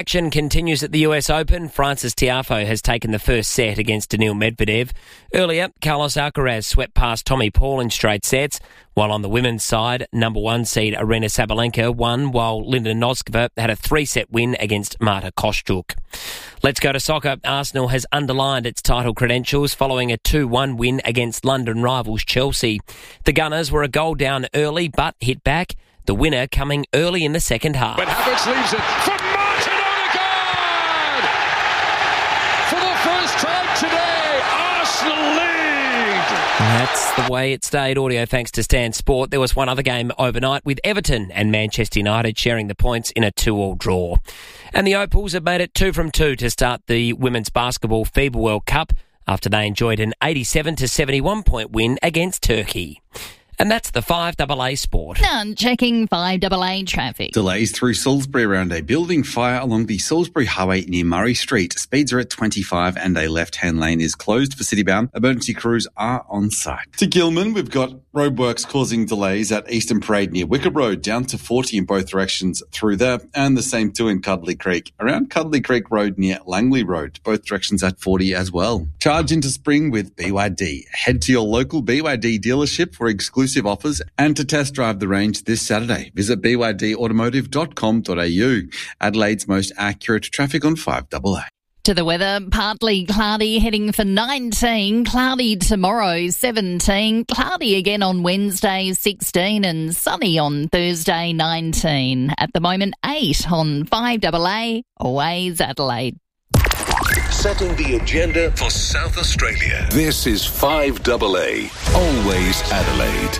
Action continues at the US Open. Frances Tiafoe has taken the first set against Daniil Medvedev. Earlier, Carlos Alcaraz swept past Tommy Paul in straight sets, while on the women's side, number one seed Aryna Sabalenka won, while Linda Noskova had a three-set win against Marta Kostyuk. Let's go to soccer. Arsenal has underlined its title credentials following a 2-1 win against London rivals Chelsea. The Gunners were a goal down early but hit back, the winner coming early in the second half. But Havertz leaves it for Martin Odegaard! For the first time today, Arsenal lead! That's the way it stayed. Audio thanks to Stan Sport. There was one other game overnight with Everton and Manchester United sharing the points in a 2-2 draw. And the Opals have made it 2 from 2 to start the Women's Basketball FIBA World Cup after they enjoyed an 87-71 point win against Turkey. And that's the 5AA Sport. None checking 5AA traffic. Delays through Salisbury around a building fire along the Salisbury Highway near Murray Street. Speeds are at 25 and a left-hand lane is closed for citybound. Emergency crews are on site. To Gilman, we've got roadworks causing delays at Eastern Parade near Wicker Road, down to 40 in both directions through there, and the same too in Cuddly Creek. Around Cuddly Creek Road near Langley Road, both directions at 40 as well. Charge into spring with BYD. Head to your local BYD dealership for exclusive offers and to test drive the range this Saturday. Visit bydautomotive.com.au. Adelaide's most accurate traffic on 5AA. To the weather, partly cloudy, heading for 19, cloudy tomorrow, 17, cloudy again on Wednesday, 16, and sunny on Thursday, 19. At the moment, 8 on 5AA, always Adelaide. Setting the agenda for South Australia. This is 5AA, always Adelaide.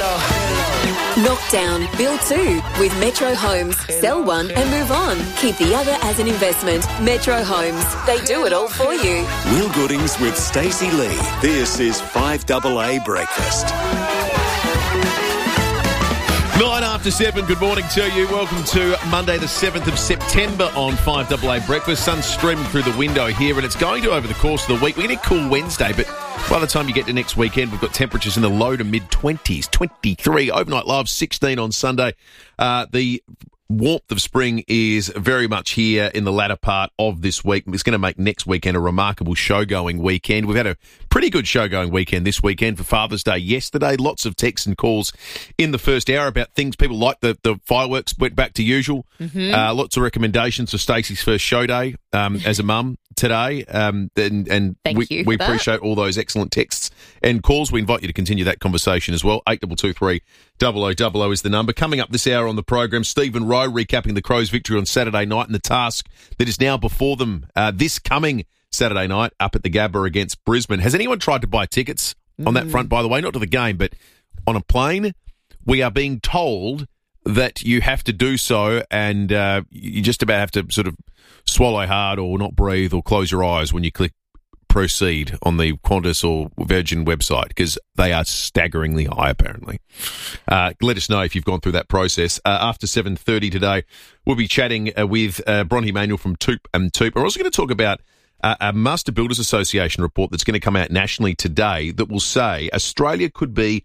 Knockdown, build 2 with Metro Homes. Sell one and move on. Keep the other as an investment. Metro Homes. They do it all for you. Will Goodings with Stacey Lee. This is 5AA Breakfast. 7:09, good morning to you. Welcome to Monday the 7th of September on 5AA Breakfast. Sun's streaming through the window here and it's going to over the course of the week. We're going to cool Wednesday, but by the time you get to next weekend, we've got temperatures in the low to mid-20s, 23, overnight low of 16 on Sunday. The warmth of spring is very much here in the latter part of this week. It's going to make next weekend a remarkable show-going weekend. We've had a pretty good show-going weekend this weekend for Father's Day yesterday. Lots of texts and calls in the first hour about things people like. The fireworks went back to usual. Mm-hmm. Lots of recommendations for Stacey's first show day as a mum today. And we appreciate all those excellent texts and calls. We invite you to continue that conversation as well. 8223 0000 is the number. Coming up this hour on the program, Stephen Rowe recapping the Crows' victory on Saturday night and the task that is now before them this coming Saturday night up at the Gabba against Brisbane. Has anyone tried to buy tickets on that front, by the way? Not to the game, but on a plane? We are being told that you have to do so and you just about have to sort of swallow hard or not breathe or close your eyes when you click proceed on the Qantas or Virgin website because they are staggeringly high, apparently. Let us know if you've gone through that process. After 7:30 today, we'll be chatting with Bronte Manuel from Toop and Toop. We're also going to talk about a Master Builders Association report that's going to come out nationally today that will say Australia could be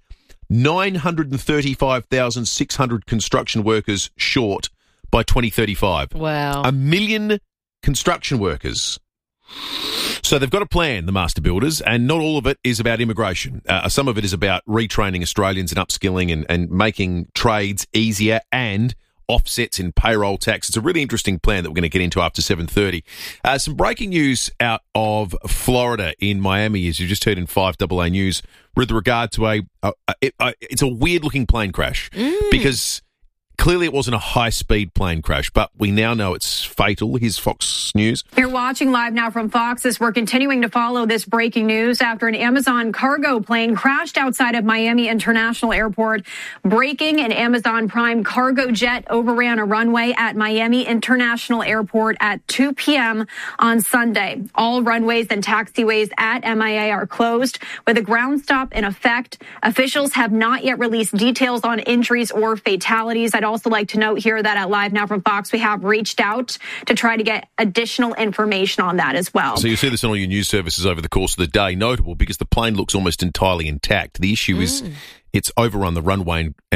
935,600 construction workers short by 2035. Wow. 1 million construction workers. So they've got a plan, the Master Builders, and not all of it is about immigration. Some of it is about retraining Australians and upskilling and making trades easier and offsets in payroll tax. It's a really interesting plan that we're going to get into after 7:30. Some breaking news out of Florida in Miami, as you just heard in 5AA News, with regard to it's a weird-looking plane crash because clearly it wasn't a high-speed plane crash, but we now know it's fatal. Here's Fox News. You're watching live now from Fox as we're continuing to follow this breaking news after an Amazon cargo plane crashed outside of Miami International Airport. Breaking, an Amazon Prime cargo jet overran a runway at Miami International Airport at 2 p.m. on Sunday. All runways and taxiways at MIA are closed with a ground stop in effect. Officials have not yet released details on injuries or fatalities. I'd also like to note here that at Live Now from Fox, we have reached out to try to get additional information on that as well. So you'll see this on all your news services over the course of the day. Notable because the plane looks almost entirely intact. The issue is it's overrun the runway and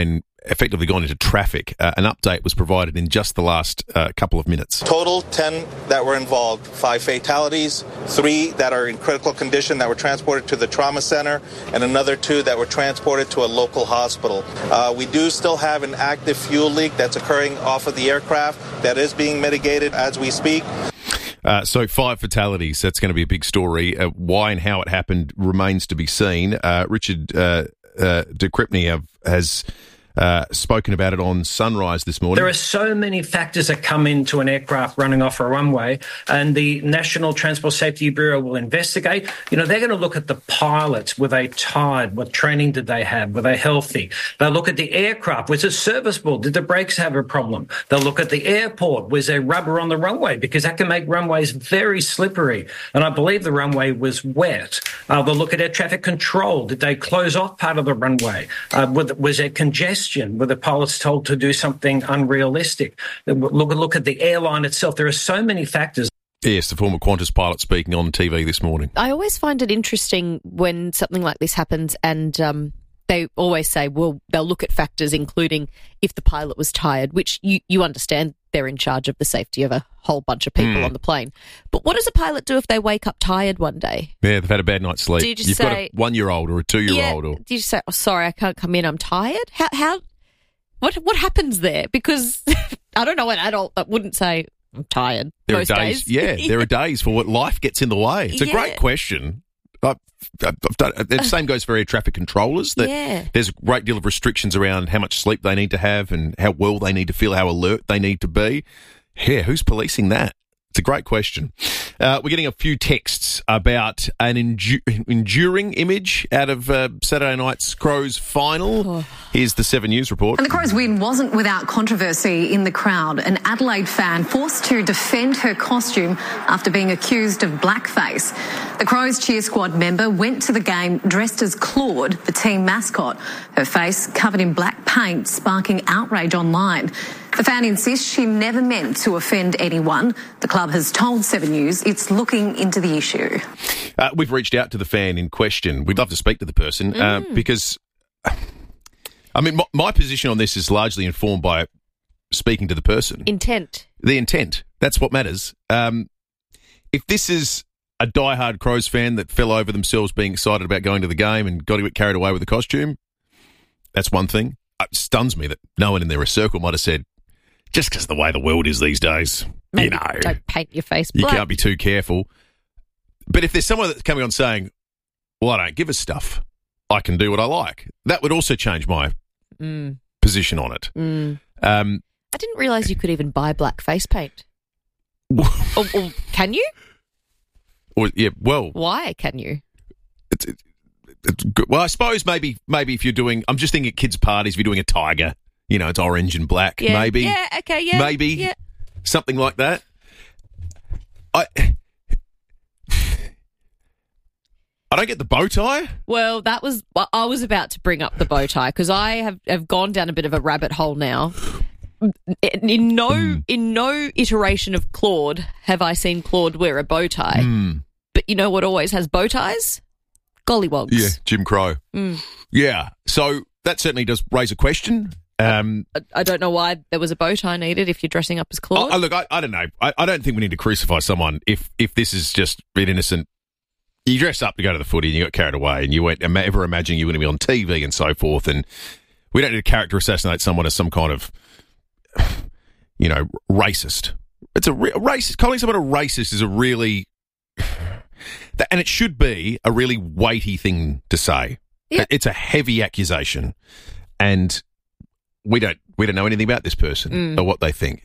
effectively gone into traffic. An update was provided in just the last couple of minutes. Total 10 that were involved, 5 fatalities, 3 that are in critical condition that were transported to the trauma center, and another 2 that were transported to a local hospital. We do still have an active fuel leak that's occurring off of the aircraft that is being mitigated as we speak. So 5 fatalities, that's going to be a big story. Why and how it happened remains to be seen. Richard de Crespigny has spoken about it on Sunrise this morning. There are so many factors that come into an aircraft running off a runway, and the National Transport Safety Bureau will investigate. They're going to look at the pilots. Were they tired? What training did they have? Were they healthy? They'll look at the aircraft. Was it serviceable? Did the brakes have a problem? They'll look at the airport. Was there rubber on the runway? Because that can make runways very slippery. And I believe the runway was wet. They'll look at air traffic control. Did they close off part of the runway? Was there congestion? Were the pilots told to do something unrealistic? Look at the airline itself. There are so many factors. Yes, the former Qantas pilot speaking on TV this morning. I always find it interesting when something like this happens, and they always say, well, they'll look at factors including if the pilot was tired, which you understand they're in charge of the safety of a whole bunch of people on the plane. But what does a pilot do if they wake up tired one day? Yeah, they've had a bad night's sleep. You've got a 1-year-old or a 2-year-old. Yeah, do you say, oh, sorry, I can't come in, I'm tired? What happens there? Because I don't know an adult that wouldn't say, I'm tired. There are days. Yeah, there are days for what life gets in the way. It's a great question. The same goes for air traffic controllers. There's a great deal of restrictions around how much sleep they need to have and how well they need to feel, how alert they need to be. Yeah, who's policing that? It's a great question. We're getting a few texts about an enduring image out of Saturday night's Crows final. Here's the 7 News report. And the Crows win wasn't without controversy in the crowd. An Adelaide fan forced to defend her costume after being accused of blackface. The Crows cheer squad member went to the game dressed as Claude, the team mascot. Her face covered in black paint, sparking outrage online. The fan insists she never meant to offend anyone. The club has told 7 News it's looking into the issue. We've reached out to the fan in question. We'd love to speak to the person because, I mean, my position on this is largely informed by speaking to the person. Intent. The intent. That's what matters. If this is a diehard Crows fan that fell over themselves being excited about going to the game and got a bit carried away with the costume, that's one thing. It stuns me that no one in their circle might have said, just because of the way the world is these days, maybe don't paint your face black. You can't be too careful. But if there's someone that's coming on saying, well, I don't give a stuff, I can do what I like, that would also change my position on it. I didn't realise you could even buy black face paint. or can you? Why can you? It's good. Well, I suppose maybe if you're doing, I'm just thinking at kids' parties, if you're doing a tiger, it's orange and black, maybe. Yeah, okay, yeah. Maybe something like that. I don't get the bow tie. Well, I was about to bring up the bow tie because I have gone down a bit of a rabbit hole now. In no iteration of Claude have I seen Claude wear a bow tie. But you know what always has bow ties? Gollywogs. Yeah, Jim Crow. Yeah, so that certainly does raise a question. I don't know why there was a bow tie needed if you're dressing up as Claude. Look, I don't know. I don't think we need to crucify someone if this is just an innocent. You dress up to go to the footy and you got carried away and you weren't ever imagining you were going to be on TV and so forth, and we don't need to character assassinate someone as some kind of, racist. It's a racist. Calling someone a racist is a really... And it should be a really weighty thing to say. Yeah. It's a heavy accusation, and we don't know anything about this person or what they think.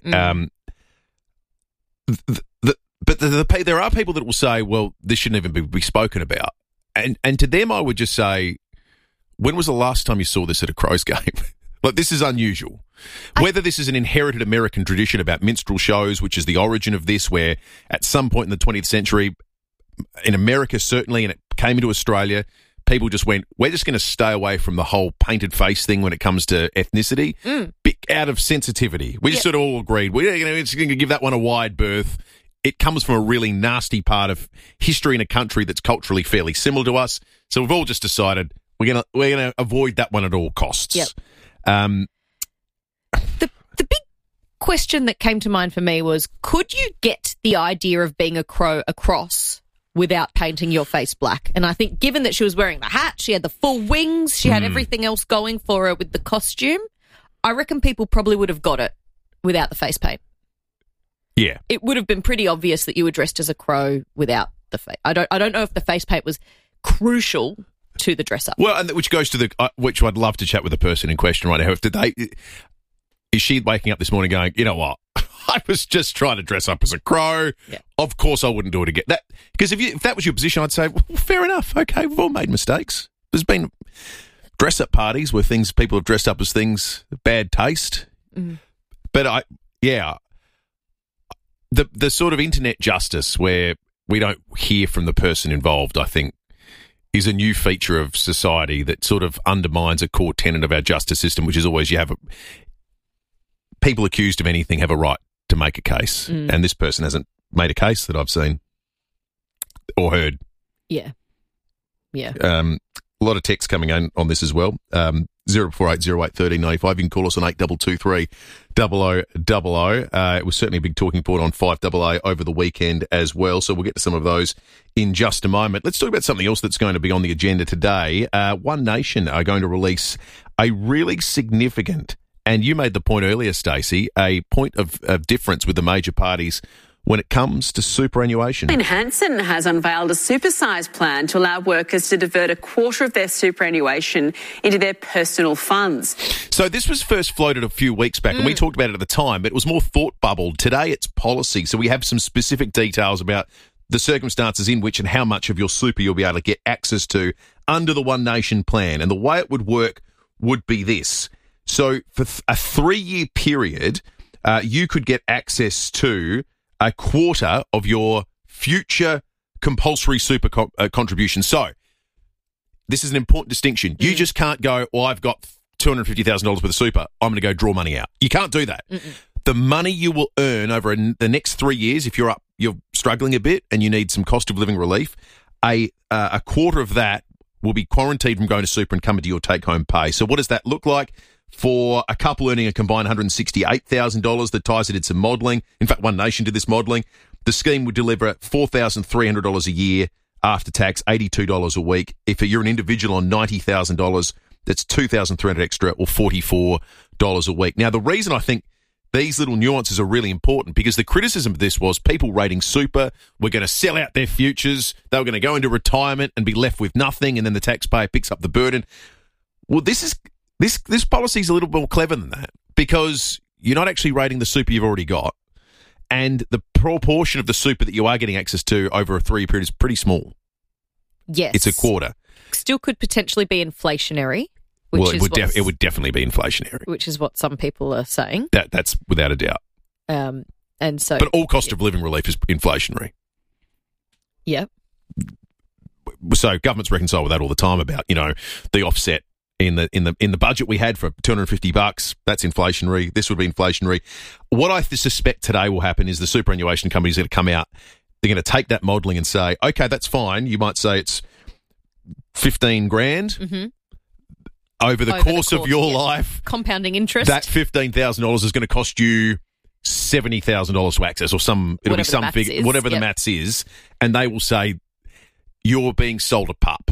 But there are people that will say, "Well, this shouldn't even be spoken about," and to them, I would just say, when was the last time you saw this at a Crows game? Like, this is unusual. Whether this is an inherited American tradition about minstrel shows, which is the origin of this, where at some point in the 20th century, in America certainly, and it came into Australia, people just went, we're just going to stay away from the whole painted face thing when it comes to ethnicity, out of sensitivity. We just sort of all agreed, we're just going to give that one a wide berth. It comes from a really nasty part of history in a country that's culturally fairly similar to us. So we've all just decided we're going to avoid that one at all costs. Yep. question that came to mind for me was, could you get the idea of being a crow across without painting your face black? And I think given that she was wearing the hat, she had the full wings, she had everything else going for her with the costume, I reckon people probably would have got it without the face paint. Yeah. It would have been pretty obvious that you were dressed as a crow without the face. I don't know if the face paint was crucial to the dress up. Well, and which goes to the which I'd love to chat with the person in question right now. Is she waking up this morning going, you know what? I was just trying to dress up as a crow. Yeah. Of course I wouldn't do it again. Because if that was your position, I'd say, well, fair enough. Okay, we've all made mistakes. There's been dress-up parties where people have dressed up as things, bad taste. Mm. But the sort of internet justice where we don't hear from the person involved, I think, is a new feature of society that sort of undermines a core tenet of our justice system, which is always people accused of anything have a right to make a case. And this person hasn't made a case that I've seen or heard. Yeah. Yeah. A lot of text coming in on this as well. 0480081395. You can call us on 8223 0000. It was certainly a big talking point on 5AA over the weekend as well. So we'll get to some of those in just a moment. Let's talk about something else that's going to be on the agenda today. One Nation are going to release a really significant, and you made the point earlier, Stacey, a point of difference with the major parties when it comes to superannuation. Hansen has unveiled a supersize plan to allow workers to divert a quarter of their superannuation into their personal funds. So this was first floated a few weeks back, and we talked about it at the time, but it was more thought bubbled. Today it's policy, so we have some specific details about the circumstances in which and how much of your super you'll be able to get access to under the One Nation plan. And the way it would work would be this. So for a 3-year period, you could get access to a quarter of your future compulsory super contribution. So this is an important distinction. You just can't go, well, I've got $250,000 worth of super, I'm going to go draw money out. You can't do that. The money you will earn over the next 3 years, if you're struggling a bit and you need some cost of living relief, a quarter of that will be quarantined from going to super and come into your take-home pay. So what does that look like? For a couple earning a combined $168,000, the Tyser did some modelling. In fact, One Nation did this modelling. The scheme would deliver $4,300 a year after tax, $82 a week. If you're an individual on $90,000, that's $2,300 extra or $44 a week. Now, the reason I think these little nuances are really important, because the criticism of this was people rating super were going to sell out their futures, they were going to go into retirement and be left with nothing, and then the taxpayer picks up the burden. Well, this policy is a little more clever than that, because you're not actually rating the super you've already got, and the proportion of the super that you are getting access to over a 3-year period is pretty small. Yes. It's a quarter. Still could potentially be inflationary. It would definitely be inflationary. Which is what some people are saying. That's without a doubt. But all cost of living relief is inflationary. Yep. So governments reconcile with that all the time about, the offset in the budget we had for $250, that's inflationary. This would be inflationary. What I suspect today will happen is the superannuation companies are going to come out. They're going to take that modelling and say, okay, that's fine. You might say it's $15,000 Mm-hmm. over the course of your life. Compounding interest. That $15,000 is going to cost you $70,000 to access, or it'll be some figure, whatever the maths is, and they will say you're being sold a pup.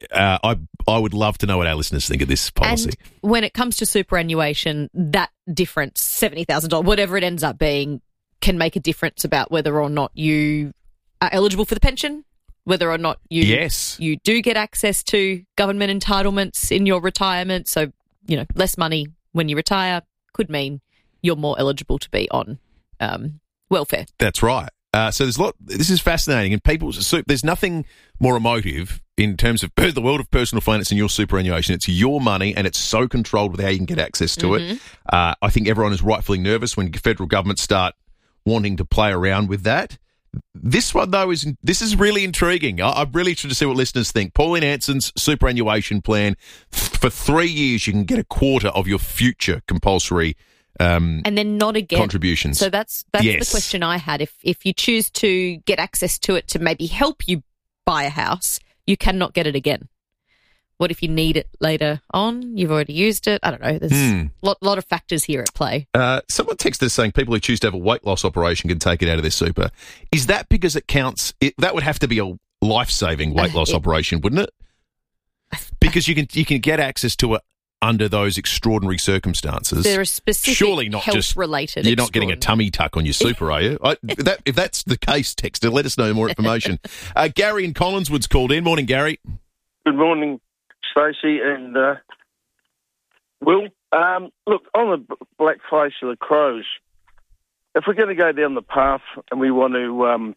I would love to know what our listeners think of this policy. And when it comes to superannuation, that difference, $70,000, whatever it ends up being, can make a difference about whether or not you are eligible for the pension, whether or not you do get access to government entitlements in your retirement. So, less money when you retire could mean you're more eligible to be on welfare. That's right. So there's a lot. This is fascinating, and there's nothing more emotive in terms of the world of personal finance and your superannuation. It's your money, and it's so controlled with how you can get access to it. I think everyone is rightfully nervous when federal governments start wanting to play around with that. This one, though, this is really intriguing. I'm really interested to see what listeners think. Pauline Hanson's superannuation plan, for 3 years, you can get a quarter of your future compulsory and then not again contributions. So that's the question I had. If you choose to get access to it to maybe help you buy a house, you cannot get it again. What if you need it later on? You've already used it. I don't know. There's a lot of factors here at play. Someone texted us saying people who choose to have a weight loss operation can take it out of their super. Is that because it counts? That would have to be a life-saving weight loss operation, wouldn't it? Because you can get access to it under those extraordinary circumstances. There are specific surely not health-related. You're not getting a tummy tuck on your super, are you? If that's the case, Texter, let us know more information. Gary in Collinswood's called in. Morning, Gary. Good morning, Stacey and Will. Look, on the black face of the Crows, if we're going to go down the path and we want to,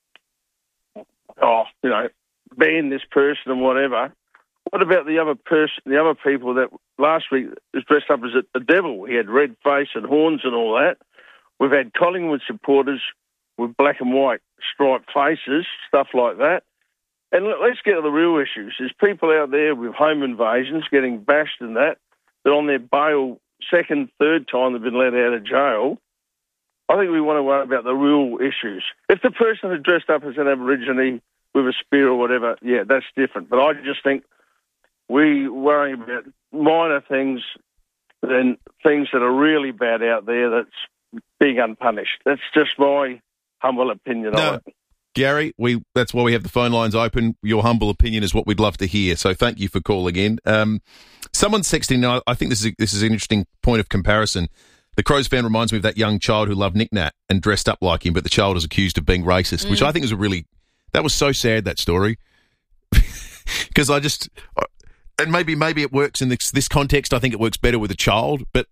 ban this person and whatever, what about the other people that last week was dressed up as a devil? He had red face and horns and all that. We've had Collingwood supporters with black and white striped faces, stuff like that. And let's get to the real issues. There's people out there with home invasions getting bashed and that on their bail second, third time they've been let out of jail. I think we want to worry about the real issues. If the person had dressed up as an Aborigine with a spear or whatever, yeah, that's different. But I just think we worry about minor things than things that are really bad out there that's being unpunished. That's just my humble opinion on it. Gary, that's why we have the phone lines open. Your humble opinion is what we'd love to hear. So thank you for calling in. Someone's texting. I think this is an interesting point of comparison. The Crows fan reminds me of that young child who loved Nick Nat and dressed up like him, but the child is accused of being racist, which I think is that was so sad, that story. Because and maybe it works in this context. I think it works better with a child, but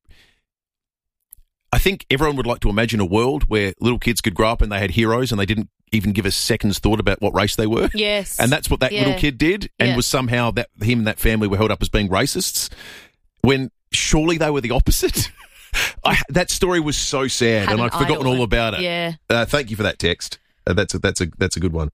I think everyone would like to imagine a world where little kids could grow up and they had heroes and they didn't even give a second's thought about what race they were. Yes. And that's what that little kid did, and was somehow that him and that family were held up as being racists, when surely they were the opposite. That story was so sad, and I'd forgotten all about it. Yeah. Thank you for that text. That's a good one.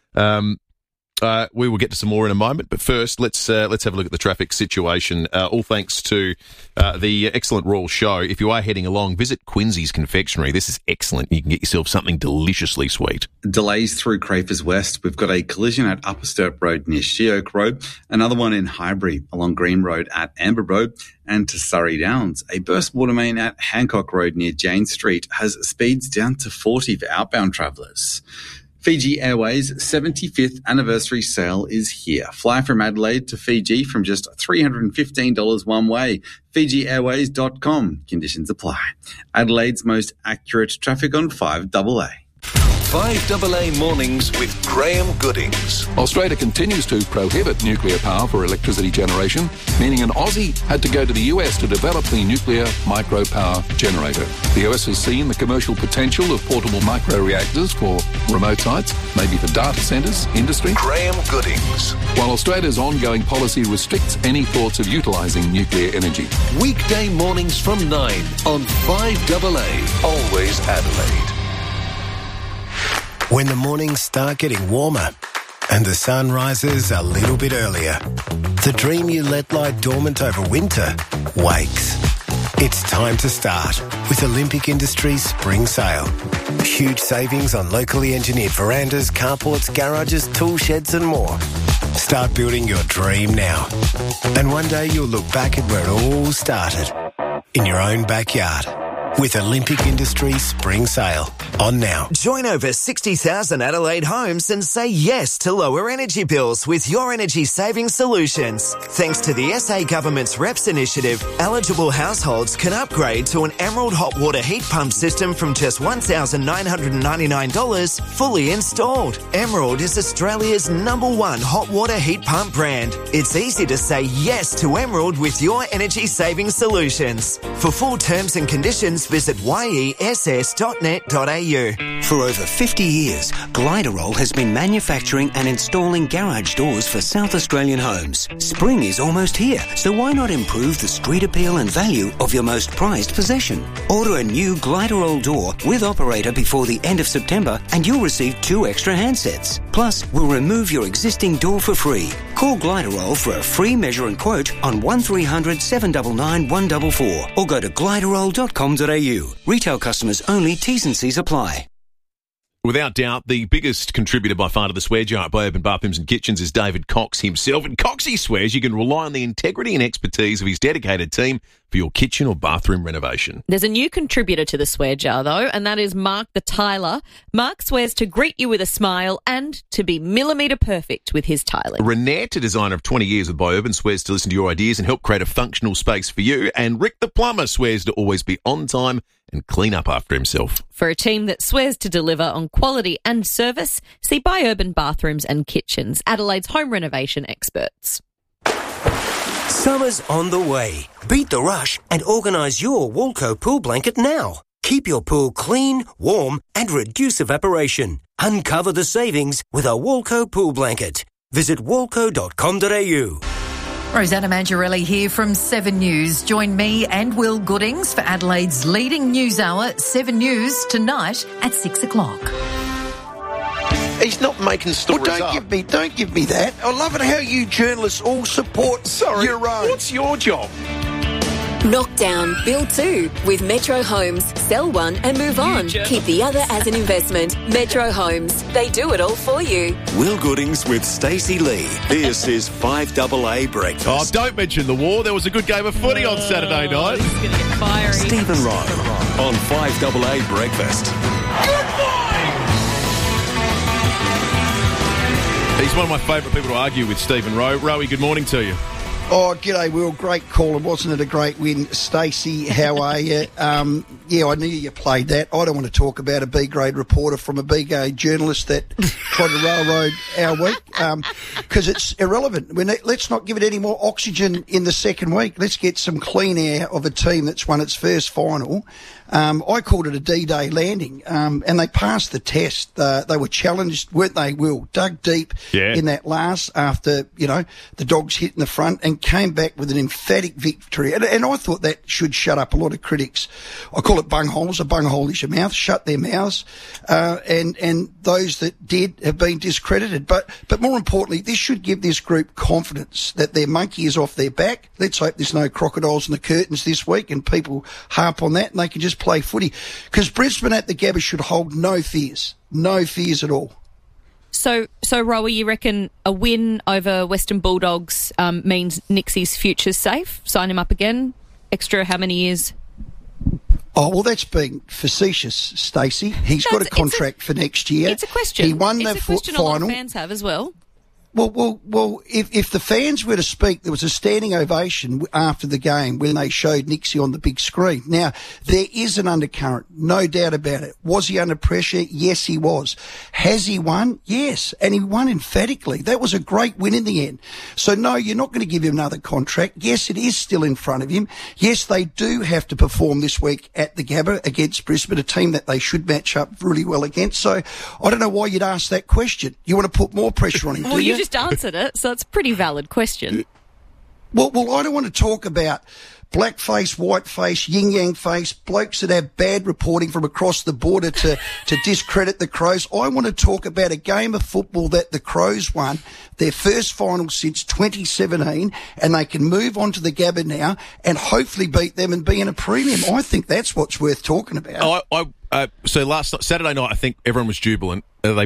We will get to some more in a moment, but first, let's have a look at the traffic situation. All thanks to the excellent Royal Show. If you are heading along, visit Quincy's Confectionery. This is excellent. You can get yourself something deliciously sweet. Delays through Crafers West. We've got a collision at Upper Sturt Road near Sheoak Road, another one in Highbury along Green Road at Amber Road, and to Surrey Downs. A burst water main at Hancock Road near Jane Street has speeds down to 40 for outbound travellers. Fiji Airways' 75th anniversary sale is here. Fly from Adelaide to Fiji from just $315 one way. FijiAirways.com. Conditions apply. Adelaide's most accurate traffic on 5AA. 5AA Mornings with Graham Goodings. Australia continues to prohibit nuclear power for electricity generation, meaning an Aussie had to go to the US to develop the nuclear micro power generator. The US has seen the commercial potential of portable micro reactors for remote sites, maybe for data centres, industry. Graham Goodings. While Australia's ongoing policy restricts any thoughts of utilising nuclear energy. Weekday mornings from 9 on 5AA. Always Adelaide. When the mornings start getting warmer and the sun rises a little bit earlier, the dream you let lie dormant over winter wakes. It's time to start with Olympic Industries Spring Sale. Huge savings on locally engineered verandas, carports, garages, tool sheds and more. Start building your dream now. And one day you'll look back at where it all started, in your own backyard. With Olympic Industries Spring Sale on now. Join over 60,000 Adelaide homes and say yes to lower energy bills with Your Energy Saving Solutions. Thanks to the SA Government's REPS initiative, eligible households can upgrade to an Emerald hot water heat pump system from just $1,999 fully installed. Emerald is Australia's #1 hot water heat pump brand. It's easy to say yes to Emerald with Your Energy Saving Solutions. For full terms and conditions, visit yess.net.au. For over 50 years, Gliderol has been manufacturing and installing garage doors for South Australian homes. Spring is almost here, so why not improve the street appeal and value of your most prized possession? Order a new Gliderol door with operator before the end of September and you'll receive 2 extra handsets. Plus, we'll remove your existing door for free. Call Gliderol for a free measure and quote on 1300 799 144 or go to gliderol.com.au. Retail customers only. T's and C's apply. Without doubt, the biggest contributor by far to the swear jar at Bay Urban Bathrooms and Kitchens is David Cox himself. And Coxie swears you can rely on the integrity and expertise of his dedicated team for your kitchen or bathroom renovation. There's a new contributor to the swear jar, though, and that is Mark the Tiler. Mark swears to greet you with a smile and to be millimetre perfect with his tiling. Renette, a designer of 20 years with Bay Urban, swears to listen to your ideas and help create a functional space for you. And Rick the Plumber swears to always be on time and clean up after himself. For a team that swears to deliver on quality and service, see Bay Urban Bathrooms and Kitchens, Adelaide's home renovation experts. Summer's on the way. Beat the rush and organise your Walco pool blanket now. Keep your pool clean, warm and reduce evaporation. Uncover the savings with a Walco pool blanket. Visit walco.com.au. Rosanna Mangiarelli here from 7 News. Join me and Will Goodings for Adelaide's leading news hour, 7 News, tonight at 6 o'clock. He's not making stories up. Don't give me that. I love it how you journalists all support your own. What's your job? Knockdown, build 2 with Metro Homes. Sell one and move on. Keep the other as an investment. Metro Homes. They do it all for you. Will Goodings with Stacey Lee. This is 5AA Breakfast. Oh, don't mention the war. There was a good game of footy on Saturday night. He's going to get fiery. Stephen Rowe on 5AA Breakfast. He's one of my favourite people to argue with, Stephen Rowe. Rowie, good morning to you. Oh, g'day, Will. Great call. And wasn't it a great win? Stacey, how are you? Yeah, I knew you played that. I don't want to talk about a B-grade reporter from a B-grade journalist that tried to railroad our week because it's irrelevant. Let's not give it any more oxygen in the second week. Let's get some clean air of a team that's won its first final. I called it a D-Day landing, and they passed the test. They were challenged, weren't they, Will? Dug deep in that last after, the Dogs hit in the front and came back with an emphatic victory. And I thought that should shut up a lot of critics. I call it bungholes. A bunghole is your mouth. Shut their mouths. And those that did have been discredited. But more importantly, this should give this group confidence that their monkey is off their back. Let's hope there's no crocodiles in the curtains this week and people harp on that and they can just play footy. Because Brisbane at the Gabba should hold no fears. No fears at all. So Rowie, you reckon a win over Western Bulldogs means Nixie's future's safe? Sign him up again? Extra how many years? Oh, well, that's being facetious, Stacey. He's got a contract for next year. It's a question. He won the question final. A lot of fans have as well. Well, if the fans were to speak, there was a standing ovation after the game when they showed Nixie on the big screen. Now, there is an undercurrent, no doubt about it. Was he under pressure? Yes, he was. Has he won? Yes, and he won emphatically. That was a great win in the end. So, no, you're not going to give him another contract. Yes, it is still in front of him. Yes, they do have to perform this week at the Gabba against Brisbane, a team that they should match up really well against. So, I don't know why you'd ask that question. You want to put more pressure on him, do you? You just answered it, so it's a pretty valid question. Well, I don't want to talk about blackface, whiteface, yin-yang face, blokes that have bad reporting from across the border to discredit the Crows. I want to talk about a game of football that the Crows won, their first final since 2017, and they can move on to the Gabba now and hopefully beat them and be in a premium. I think that's what's worth talking about. So Saturday night, I think everyone was jubilant.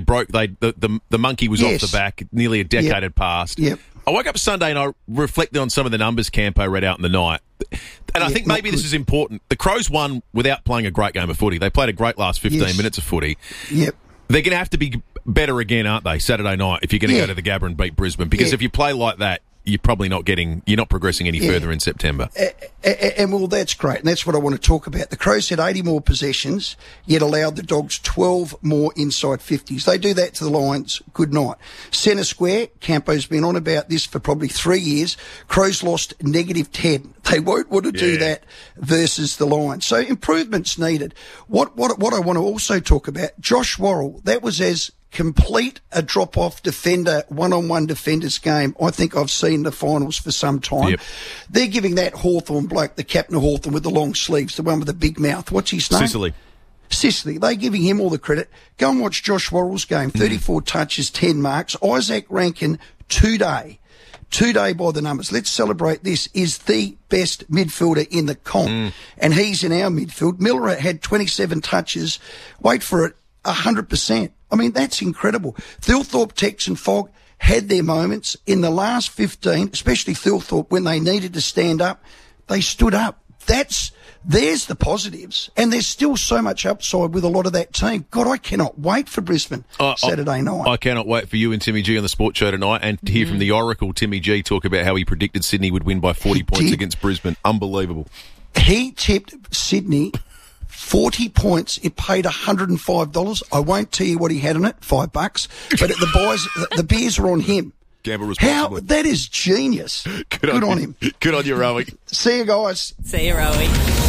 The monkey was off the back. Nearly a decade had passed. Yep. I woke up Sunday and I reflected on some of the numbers Campo read out in the night. And I think maybe this is important. The Crows won without playing a great game of footy. They played a great last 15 minutes of footy. Yep. They're going to have to be better again, aren't they, Saturday night, if you're going to go to the Gabba and beat Brisbane? Because if you play like that, you're probably not progressing any further in September. And well, that's great. And that's what I want to talk about. The Crows had 80 more possessions, yet allowed the Dogs 12 more inside 50s. They do that to the Lions. Good night. Centre square, Campo's been on about this for probably 3 years. Crows lost -10. They won't want to do that versus the Lions. So improvements needed. What I want to also talk about, Josh Worrell, that was as complete a drop-off defender, one-on-one defenders game I think I've seen in the finals for some time. Yep. They're giving that Hawthorn bloke, the captain of Hawthorn with the long sleeves, the one with the big mouth, what's his name? Sicily. They're giving him all the credit. Go and watch Josh Worrell's game, 34 touches, 10 marks. Isaac Rankin, today by the numbers. Let's celebrate this, is the best midfielder in the comp. And he's in our midfield. Miller had 27 touches. Wait for it. 100%. I mean, that's incredible. Thilthorpe, Tex and Fogg had their moments in the last 15, especially Thilthorpe, when they needed to stand up. They stood up. There's the positives, and there's still so much upside with a lot of that team. God, I cannot wait for Brisbane Saturday night. I cannot wait for you and Timmy G on the Sport Show tonight, and to hear from the Oracle, Timmy G, talk about how he predicted Sydney would win by 40 points against Brisbane. Unbelievable. He tipped Sydney 40 points. It paid $105. I won't tell you what he had in it, $5. But the beers are on him. Gamble responsibly. That is genius. Good on him. Good on you, Rowie. See you guys. See you, Rowie.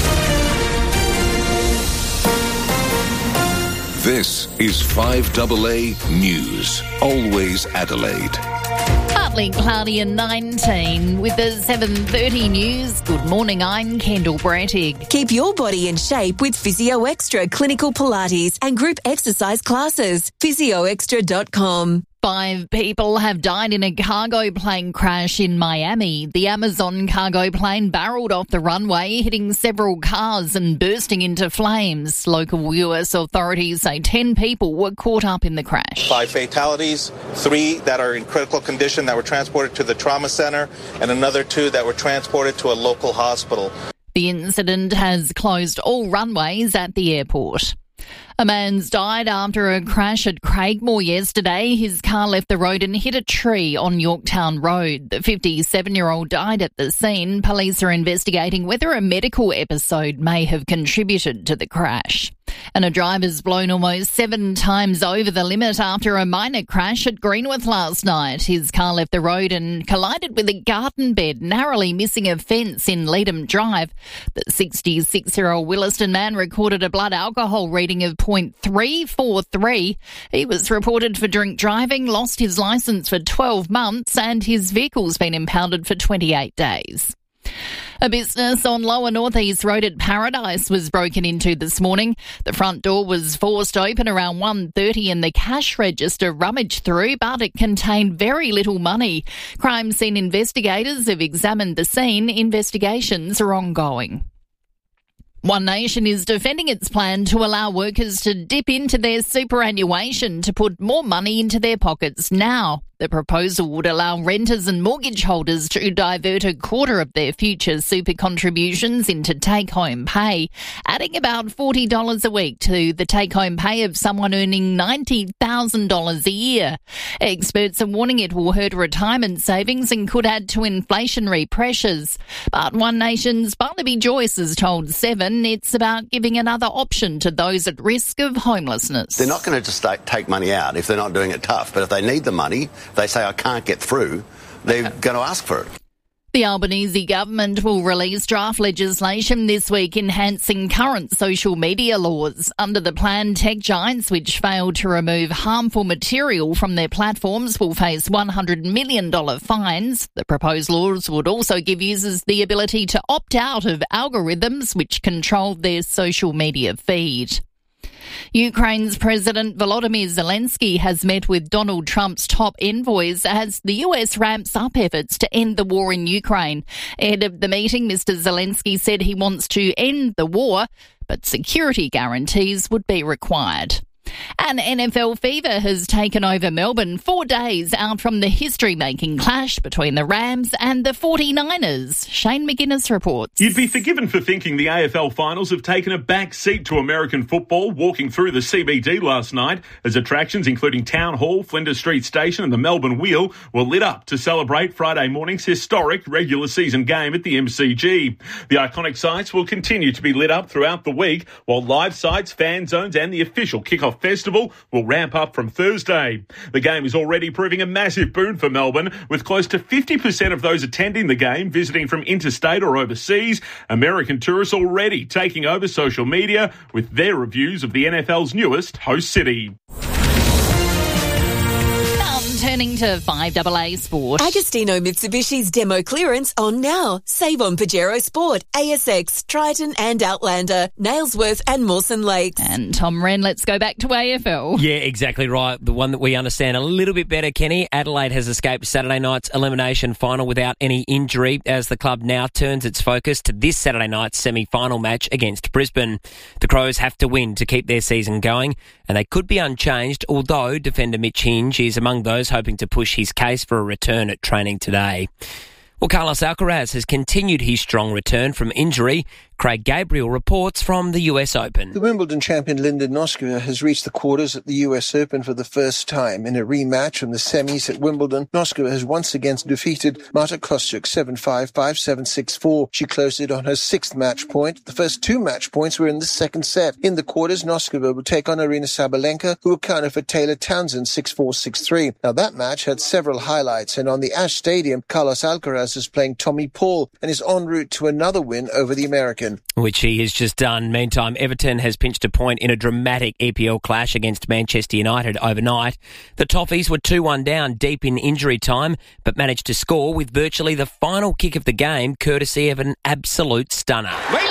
This is 5AA News. Always Adelaide. Partly cloudy and 19 with the 7:30 news. Good morning, I'm Kendall Brattig. Keep your body in shape with Physio Extra Clinical Pilates and group exercise classes. PhysioExtra.com. 5 people have died in a cargo plane crash in Miami. The Amazon cargo plane barreled off the runway, hitting several cars and bursting into flames. Local US authorities say 10 people were caught up in the crash. 5 fatalities, 3 that are in critical condition that were transported to the trauma center, and another 2 that were transported to a local hospital. The incident has closed all runways at the airport. A man's died after a crash at Craigmore yesterday. His car left the road and hit a tree on Yorktown Road. The 57-year-old died at the scene. Police are investigating whether a medical episode may have contributed to the crash. And a driver's blown almost 7 times over the limit after a minor crash at Greenwith last night. His car left the road and collided with a garden bed, narrowly missing a fence in Leedham Drive. The 66-year-old Williston man recorded a blood alcohol reading of 0.343. He was reported for drink driving, lost his licence for 12 months, and his vehicle's been impounded for 28 days. A business on Lower North East Road at Paradise was broken into this morning. The front door was forced open around 1:30 and the cash register rummaged through, but it contained very little money. Crime scene investigators have examined the scene. Investigations are ongoing. One Nation is defending its plan to allow workers to dip into their superannuation to put more money into their pockets now. The proposal would allow renters and mortgage holders to divert a quarter of their future super contributions into take-home pay, adding about $40 a week to the take-home pay of someone earning $90,000 a year. Experts are warning it will hurt retirement savings and could add to inflationary pressures. But One Nation's Barnaby Joyce has told Seven it's about giving another option to those at risk of homelessness. They're not going to just take money out if they're not doing it tough, but if they need the money, they say, I can't get through, they're going to ask for it. The Albanese government will release draft legislation this week enhancing current social media laws. Under the plan, tech giants which fail to remove harmful material from their platforms will face $100 million fines. The proposed laws would also give users the ability to opt out of algorithms which control their social media feed. Ukraine's President Volodymyr Zelensky has met with Donald Trump's top envoys as the US ramps up efforts to end the war in Ukraine. Ahead of the meeting, Mr. Zelensky said he wants to end the war, but security guarantees would be required. And NFL fever has taken over Melbourne 4 days out from the history-making clash between the Rams and the 49ers. Shane McGuinness reports. You'd be forgiven for thinking the AFL finals have taken a back seat to American football walking through the CBD last night as attractions including Town Hall, Flinders Street Station and the Melbourne Wheel were lit up to celebrate Friday morning's historic regular season game at the MCG. The iconic sites will continue to be lit up throughout the week, while live sites, fan zones and the official kickoff festival will ramp up from Thursday. The game is already proving a massive boon for Melbourne, with close to 50% of those attending the game visiting from interstate or overseas. American tourists already taking over social media with their reviews of the NFL's newest host city. turning to 5AA Sport. Agostino Mitsubishi's demo clearance on now. Save on Pajero Sport, ASX, Triton and Outlander, Nailsworth and Mawson Lakes. And Tom Wren, let's go back to AFL. Yeah, exactly right. The one that we understand a little bit better, Kenny. Adelaide has escaped Saturday night's elimination final without any injury as the club now turns its focus to this Saturday night's semi-final match against Brisbane. The Crows have to win to keep their season going, and they could be unchanged, although defender Mitch Hinge is among those hoping to push his case for a return at training today. Well, Carlos Alcaraz has continued his strong return from injury. Craig Gabriel reports from the US Open. The Wimbledon champion Linda Noskova has reached the quarters at the US Open for the first time. In a rematch from the semis at Wimbledon, Noskova has once again defeated Marta Kostyuk 7-5, 5-7, 6-4. She closed it on her sixth match point. The first two match points were in the second set. In the quarters, Noskova will take on Arina Sabalenka, who accounted for Taylor Townsend 6-4, 6-3. Now, that match had several highlights, and on the Ash Stadium, Carlos Alcaraz is playing Tommy Paul and is en route to another win over the American. Which he has just done. Meantime, Everton has pinched a point in a dramatic EPL clash against Manchester United overnight. The Toffees were 2-1 down deep in injury time, but managed to score with virtually the final kick of the game, courtesy of an absolute stunner.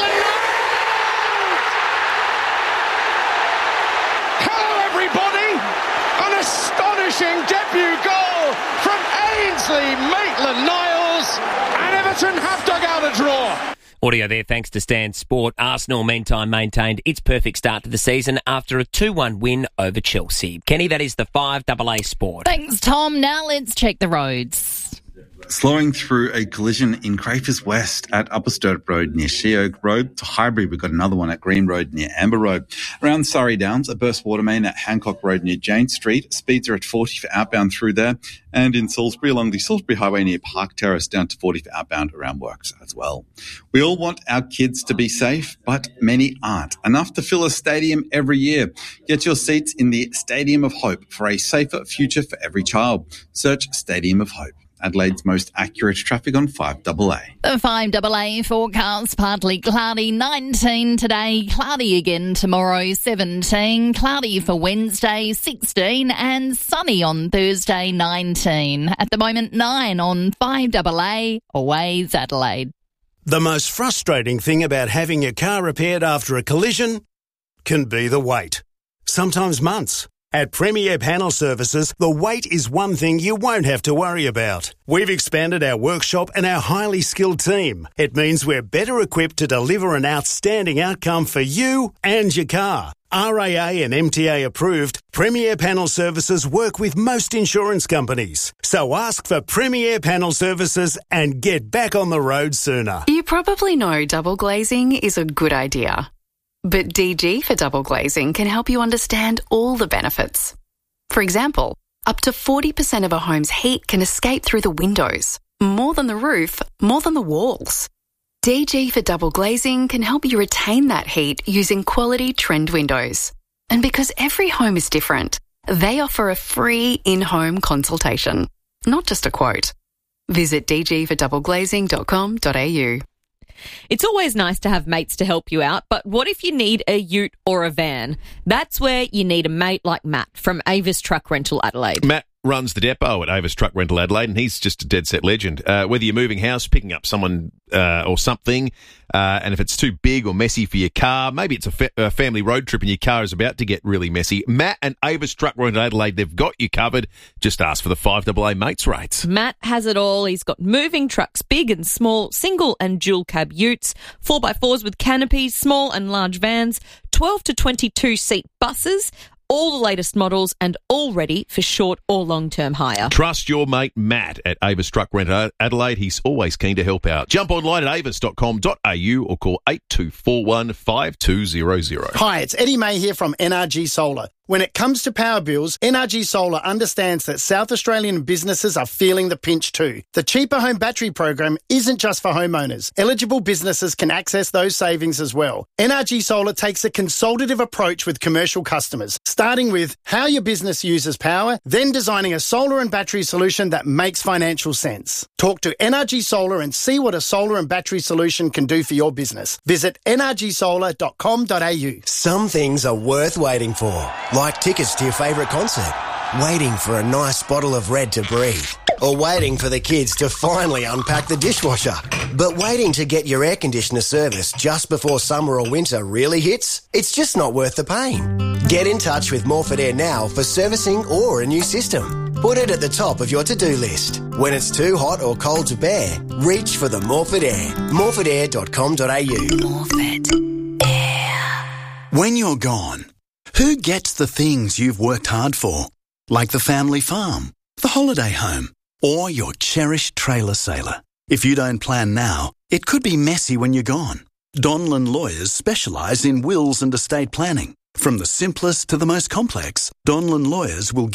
Hello, everybody! An astonishing debut goal from Ainsley Maitland-Niles, and Everton have dug out a draw. Audio there thanks to Stan Sport. Arsenal, meantime, maintained its perfect start to the season after a 2-1 win over Chelsea. Kenny, that is the 5AA Sport. Thanks, Tom. Now let's check the roads. Slowing through a collision in Crafers West at Upper Sturt Road near Sheoak Road. To Highbury, we've got another one at Green Road near Amber Road. Around Surrey Downs, a burst water main at Hancock Road near Jane Street. Speeds are at 40 for outbound through there. And in Salisbury, along the Salisbury Highway near Park Terrace, down to 40 for outbound around Works as well. We all want our kids to be safe, but many aren't. Enough to fill a stadium every year. Get your seats in the Stadium of Hope for a safer future for every child. Search Stadium of Hope. Adelaide's most accurate traffic on 5AA. The 5AA forecast, partly cloudy, 19 today, cloudy again tomorrow, 17, cloudy for Wednesday, 16, and sunny on Thursday, 19. At the moment, 9 on 5AA, always Adelaide. The most frustrating thing about having your car repaired after a collision can be the wait. Sometimes months. At Premier Panel Services, the wait is one thing you won't have to worry about. We've expanded our workshop and our highly skilled team. It means we're better equipped to deliver an outstanding outcome for you and your car. RAA and MTA approved, Premier Panel Services work with most insurance companies. So ask for Premier Panel Services and get back on the road sooner. You probably know double glazing is a good idea. But DG for double glazing can help you understand all the benefits. For example, up to 40% of a home's heat can escape through the windows. More than the roof, more than the walls. DG for double glazing can help you retain that heat using quality trend windows. And because every home is different, they offer a free in-home consultation, not just a quote. Visit dgfordoubleglazing.com.au. It's always nice to have mates to help you out, but what if you need a ute or a van? That's where you need a mate like Matt from Avis Truck Rental Adelaide. Matt runs the depot at Avis Truck Rental Adelaide, and he's just a dead set legend. Whether you're moving house, picking up someone or something, and if it's too big or messy for your car, maybe it's a family road trip and your car is about to get really messy, Matt and Avis Truck Rental Adelaide, they've got you covered. Just ask for the 5AA mates rates. Matt has it all. He's got moving trucks, big and small, single and dual cab utes, 4x4s with canopies, small and large vans, 12 to 22 seat buses, all the latest models and all ready for short or long-term hire. Trust your mate Matt at Avis Truck Rental Adelaide. He's always keen to help out. Jump online at avis.com.au or call 8241 5200. Hi, it's Eddie May here from NRG Solar. When it comes to power bills, NRG Solar understands that South Australian businesses are feeling the pinch too. The Cheaper Home Battery program isn't just for homeowners. Eligible businesses can access those savings as well. NRG Solar takes a consultative approach with commercial customers, starting with how your business uses power, then designing a solar and battery solution that makes financial sense. Talk to NRG Solar and see what a solar and battery solution can do for your business. Visit nrgsolar.com.au. Some things are worth waiting for, like tickets to your favourite concert. waiting for a nice bottle of Red to breathe. Or waiting for the kids to finally unpack the dishwasher. But waiting to get your air conditioner serviced just before summer or winter really hits? It's just not worth the pain. Get in touch with Morford Air now for servicing or a new system. Put it at the top of your to-do list. When it's too hot or cold to bear, reach for the Morford Air. morfordair.com.au. Morford Air. When you're gone, who gets the things you've worked hard for? Like the family farm, the holiday home, or your cherished trailer sailor. If you don't plan now, it could be messy when you're gone. Donlan Lawyers specialise in wills and estate planning. From the simplest to the most complex, Donlan Lawyers will